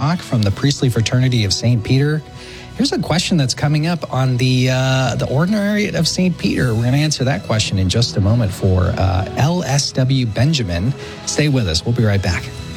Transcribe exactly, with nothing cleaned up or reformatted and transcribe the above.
Brock from the Priestly Fraternity of Saint Peter. Here's a question that's coming up on the uh, the Ordinariate of Saint Peter. We're going to answer that question in just a moment for uh, L S W Benjamin. Stay with us. We'll be right back.